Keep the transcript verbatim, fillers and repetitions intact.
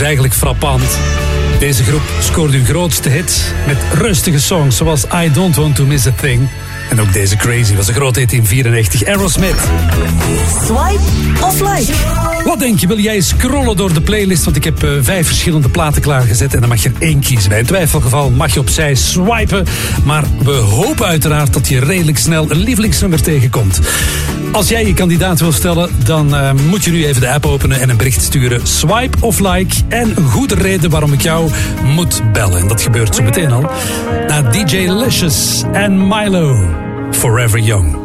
eigenlijk frappant. Deze groep scoorde hun grootste hit met rustige songs zoals I Don't Want To Miss A Thing. En ook deze Crazy was een grote hit in vierennegentig. Aerosmith. Swipe of like? Wat denk je? Wil jij scrollen door de playlist? Want ik heb uh, vijf verschillende platen klaargezet en dan mag je er één kiezen. Bij een twijfelgeval mag je opzij swipen. Maar we hopen uiteraard dat je redelijk snel een lievelingsnummer tegenkomt. Als jij je kandidaat wil stellen, dan uh, moet je nu even de app openen en een bericht sturen. Swipe of like. En een goede reden waarom ik jou moet bellen. En dat gebeurt zo meteen al. Na D J Licious en Milo. Forever Young.